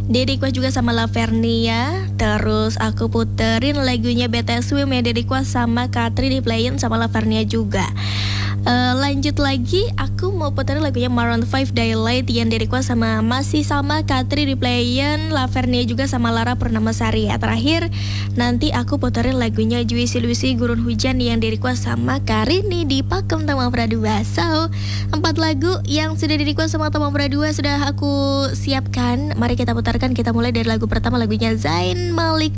Dedikwa juga sama Lavernia. Terus aku puterin lagunya BTS Swim ya, Dedikwa sama Katri diplayin sama Lavernia juga. Lanjut lagi, aku mau puterin lagunya Maroon 5 Daylight yang Dedikwa masih sama Katri diplayin, Lavernia juga sama Lara Purnamasari ya. Terakhir nanti aku puterin lagunya Juicy Lucy Gurun Hujan yang Dedikwa sama Karini di Pakem Tamang Pradua. So 4 lagu yang sudah Dedikwa sama Tamang Pradua sudah aku siapkan. Mari kita putarkan, kita mulai dari lagu pertama, lagunya Zayn Malik